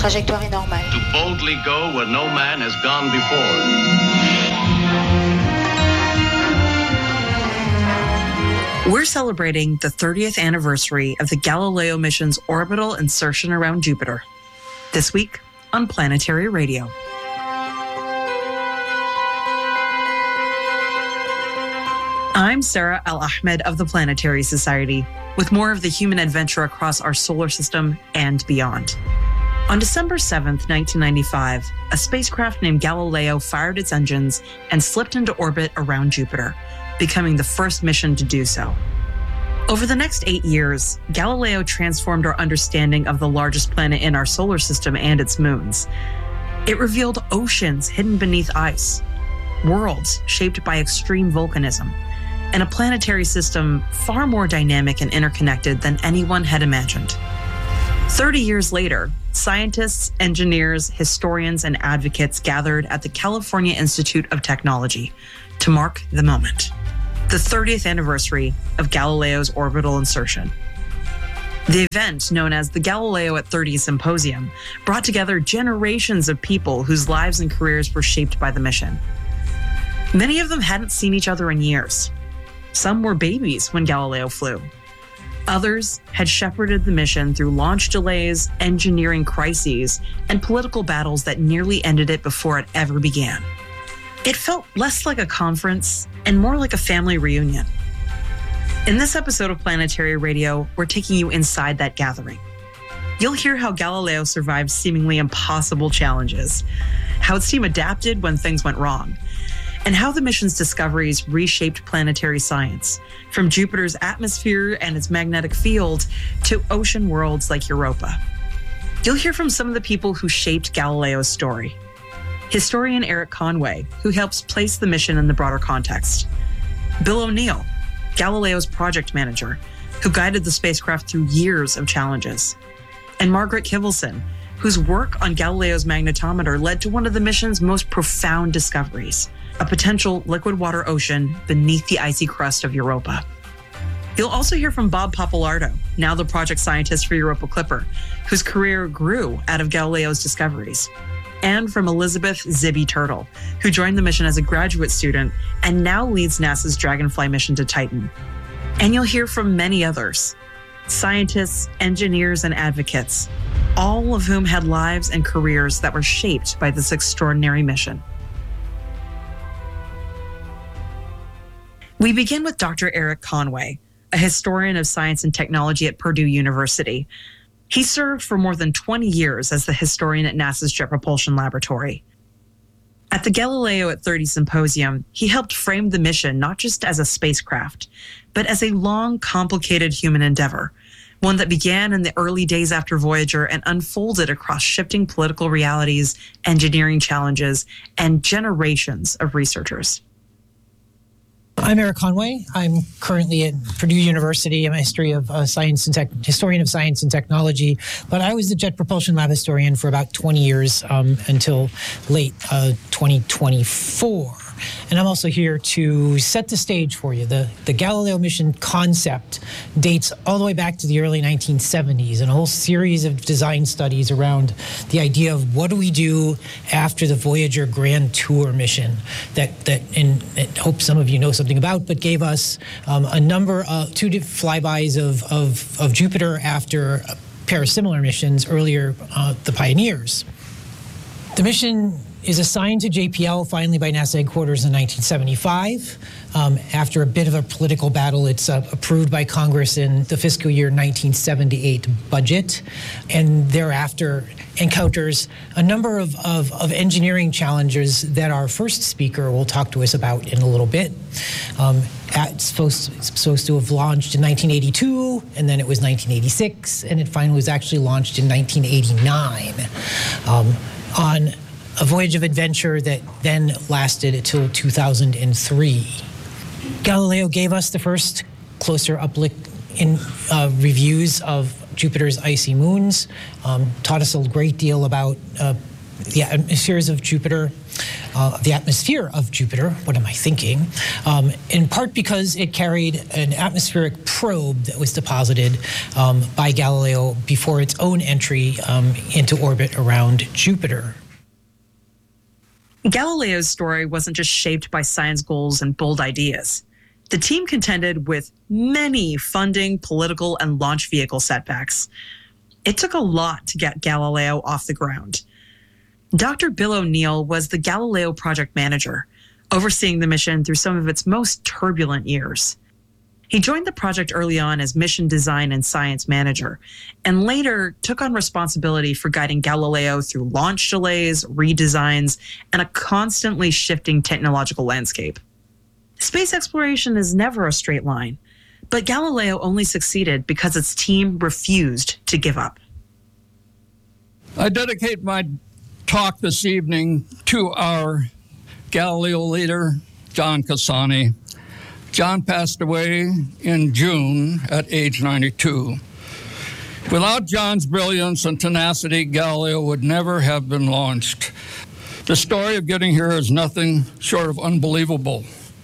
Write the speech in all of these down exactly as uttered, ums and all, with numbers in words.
trajectoire est normale. To boldly go where no man has gone before. We're celebrating the thirtieth anniversary of the Galileo mission's orbital insertion around Jupiter. This week on Planetary Radio. I'm Sarah Al-Ahmed of the Planetary Society, with more of the human adventure across our solar system and beyond. On December seventh, nineteen ninety-five, a spacecraft named Galileo fired its engines and slipped into orbit around Jupiter, becoming the first mission to do so. Over the next eight years, Galileo transformed our understanding of the largest planet in our solar system and its moons. It revealed oceans hidden beneath ice, worlds shaped by extreme volcanism, and a planetary system far more dynamic and interconnected than anyone had imagined. Thirty years later, scientists, engineers, historians, and advocates gathered at the California Institute of Technology to mark the moment, the thirtieth anniversary of Galileo's orbital insertion. The event, known as the Galileo at thirty Symposium, brought together generations of people whose lives and careers were shaped by the mission. Many of them hadn't seen each other in years. Some were babies when Galileo flew. Others had shepherded the mission through launch delays, engineering crises, and political battles that nearly ended it before it ever began. It felt less like a conference and more like a family reunion. In this episode of Planetary Radio, we're taking you inside that gathering. You'll hear how Galileo survived seemingly impossible challenges, how its team adapted when things went wrong, and how the mission's discoveries reshaped planetary science, from Jupiter's atmosphere and its magnetic field to ocean worlds like Europa. You'll hear from some of the people who shaped Galileo's story. Historian Eric Conway, who helps place the mission in the broader context. Bill O'Neill, Galileo's project manager, who guided the spacecraft through years of challenges. And Margaret Kivelson, whose work on Galileo's magnetometer led to one of the mission's most profound discoveries, a potential liquid water ocean beneath the icy crust of Europa. You'll also hear from Bob Pappalardo, now the project scientist for Europa Clipper, whose career grew out of Galileo's discoveries. And from Elizabeth Zibby Turtle, who joined the mission as a graduate student and now leads NASA's Dragonfly mission to Titan. And you'll hear from many others, scientists, engineers, and advocates, all of whom had lives and careers that were shaped by this extraordinary mission. We begin with Doctor Eric Conway, a historian of science and technology at Purdue University. He served for more than twenty years as the historian at NASA's Jet Propulsion Laboratory. At the Galileo at thirty Symposium, he helped frame the mission not just as a spacecraft, but as a long, complicated human endeavor, one that began in the early days after Voyager and unfolded across shifting political realities, engineering challenges, and generations of researchers. I'm Eric Conway. I'm currently at Purdue University. I'm a history of uh, science and tech, historian of science and technology. But I was the Jet Propulsion Lab historian for about twenty years um, until late uh, twenty twenty-four. And I'm also here to set the stage for you. The, the Galileo mission concept dates all the way back to the early nineteen seventies, and a whole series of design studies around the idea of what do we do after the Voyager Grand Tour mission that, that and I hope some of you know something about, but gave us um, a number of, two flybys of, of, of Jupiter after a pair of similar missions earlier, uh, the Pioneers. The mission is assigned to J P L finally by NASA headquarters in nineteen seventy-five. Um, after a bit of a political battle, it's uh, approved by Congress in the fiscal year nineteen seventy-eight budget, and thereafter encounters a number of, of, of engineering challenges that our first speaker will talk to us about in a little bit. Um, it's, supposed, it's supposed to have launched in nineteen eighty-two, and then it was nineteen eighty-six, and it finally was actually launched in nineteen eighty-nine um, on a voyage of adventure that then lasted until two thousand three. Galileo gave us the first closer up look in uh, reviews of Jupiter's icy moons, um, taught us a great deal about uh, the atmospheres of Jupiter, uh, the atmosphere of Jupiter, what am I thinking? Um, in part because it carried an atmospheric probe that was deposited um, by Galileo before its own entry um, into orbit around Jupiter. Galileo's story wasn't just shaped by science goals and bold ideas. The team contended with many funding, political, and launch vehicle setbacks. It took a lot to get Galileo off the ground. Doctor Bill O'Neill was the Galileo project manager, overseeing the mission through some of its most turbulent years. He joined the project early on as mission design and science manager, and later took on responsibility for guiding Galileo through launch delays, redesigns, and a constantly shifting technological landscape. Space exploration is never a straight line, but Galileo only succeeded because its team refused to give up. I dedicate my talk this evening to our Galileo leader, John Cassani. John passed away in June at age ninety-two. Without John's brilliance and tenacity, Galileo would never have been launched. The story of getting here is nothing short of unbelievable.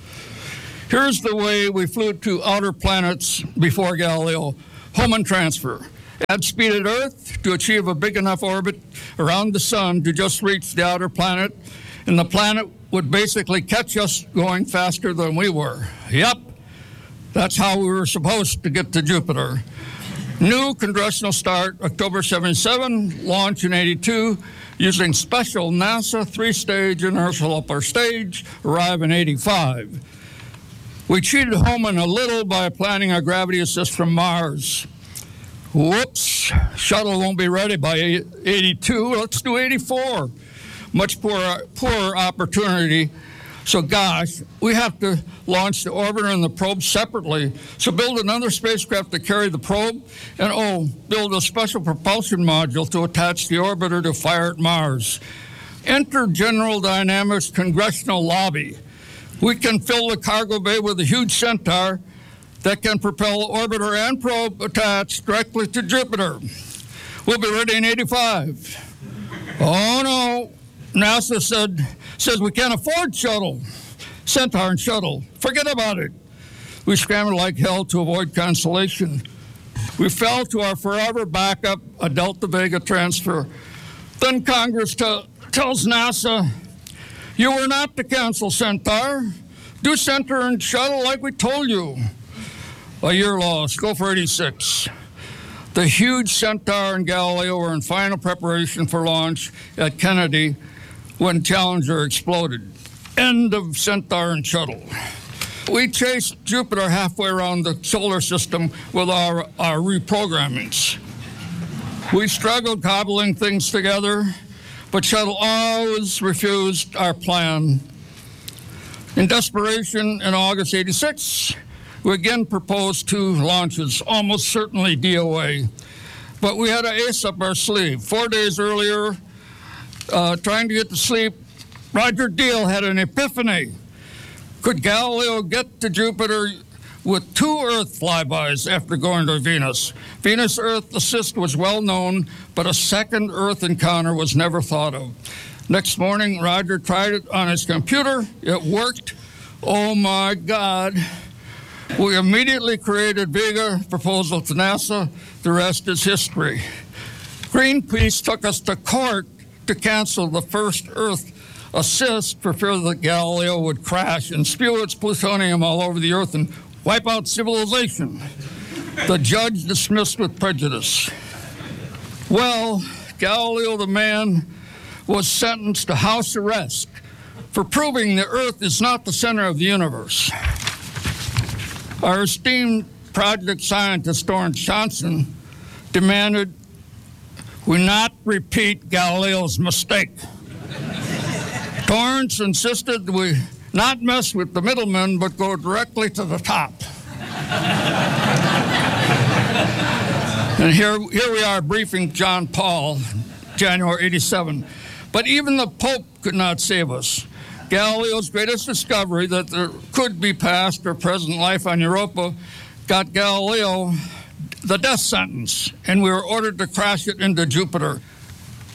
Here's the way we flew to outer planets before Galileo. Hohmann transfer. Add speed at Earth to achieve a big enough orbit around the sun to just reach the outer planet, and the planet would basically catch us going faster than we were. Yep, that's how we were supposed to get to Jupiter. New congressional start, October seventy-seven, launch in eighty-two, using special NASA three-stage inertial upper stage, arrive in eighty-five. We cheated Hohmann a little by planning a gravity assist from Mars. Whoops, shuttle won't be ready by eighty-two, let's do eighty-four. Much poorer, poorer opportunity. So gosh, we have to launch the orbiter and the probe separately. So build another spacecraft to carry the probe, and oh, build a special propulsion module to attach the orbiter to fire at Mars. Enter General Dynamics congressional lobby. We can fill the cargo bay with a huge Centaur that can propel orbiter and probe attached directly to Jupiter. We'll be ready in eighty-five. Oh no, NASA said says we can't afford shuttle, Centaur and shuttle. Forget about it. We scrambled like hell to avoid cancellation. We fell to our forever backup, a Delta Vega transfer. Then Congress t- tells NASA, you were not to cancel Centaur. Do Centaur and shuttle like we told you. A year lost. Go for eighty-six. The huge Centaur and Galileo were in final preparation for launch at Kennedy when Challenger exploded. End of Centaur and shuttle. We chased Jupiter halfway around the solar system with our, our reprogrammings. We struggled cobbling things together, but shuttle always refused our plan. In desperation, in August eighty-six, we again proposed two launches, almost certainly D O A. But we had an ace up our sleeve. Four days earlier, uh, trying to get to sleep, Roger Deal had an epiphany. Could Galileo get to Jupiter with two Earth flybys after going to Venus? Venus-Earth assist was well known, but a second Earth encounter was never thought of. Next morning, Roger tried it on his computer. It worked. Oh, my God. We immediately created Vega, proposal to NASA. The rest is history. Greenpeace took us to court to cancel the first Earth assist for fear that Galileo would crash and spew its plutonium all over the Earth and wipe out civilization. The judge dismissed with prejudice. Well, Galileo the man was sentenced to house arrest for proving the Earth is not the center of the universe. Our esteemed project scientist, Torrance Johnson, demanded we not repeat Galileo's mistake. Torrance insisted we not mess with the middlemen, but go directly to the top. And here, here we are briefing John Paul, January eighty-seven. But even the Pope could not save us. Galileo's greatest discovery, that there could be past or present life on Europa, got Galileo the death sentence, and we were ordered to crash it into Jupiter.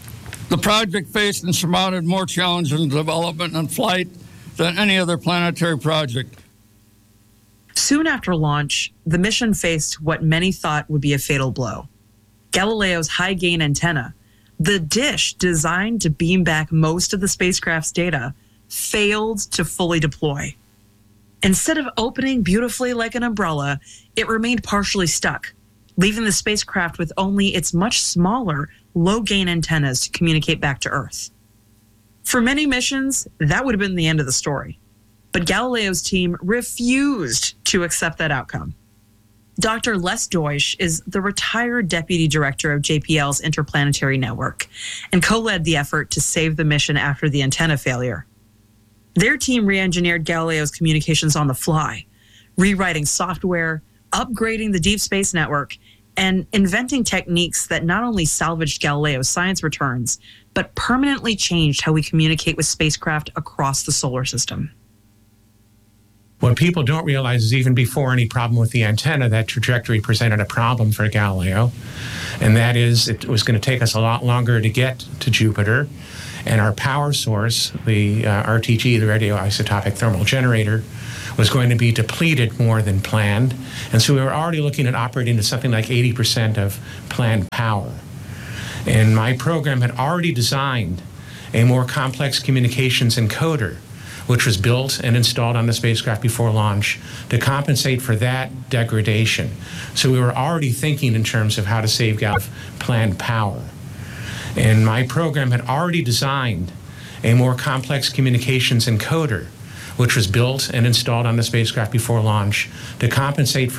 The project faced and surmounted more challenges in development and flight than any other planetary project. Soon after launch, the mission faced what many thought would be a fatal blow. Galileo's high-gain antenna, the dish designed to beam back most of the spacecraft's data, failed to fully deploy. Instead of opening beautifully like an umbrella, it remained partially stuck, leaving the spacecraft with only its much smaller, low-gain antennas to communicate back to Earth. For many missions, that would have been the end of the story. But Galileo's team refused to accept that outcome. Doctor Les Deutsch is the retired deputy director of J P L's Interplanetary Network and co-led the effort to save the mission after the antenna failure. Their team re-engineered Galileo's communications on the fly, rewriting software, upgrading the deep space network, and inventing techniques that not only salvaged Galileo's science returns, but permanently changed how we communicate with spacecraft across the solar system. What people don't realize is even before any problem with the antenna, that trajectory presented a problem for Galileo, and that is it was going to take us a lot longer to get to Jupiter, and our power source, the uh, R T G, the radioisotopic thermal generator, was going to be depleted more than planned, and so we were already looking at operating at something like eighty percent of planned power. And my program had already designed a more complex communications encoder, which was built and installed on the spacecraft before launch to compensate for that degradation. So we were already thinking in terms of how to save Gal planned power. And my program had already designed a more complex communications encoder, which was built and installed on the spacecraft before launch to compensate for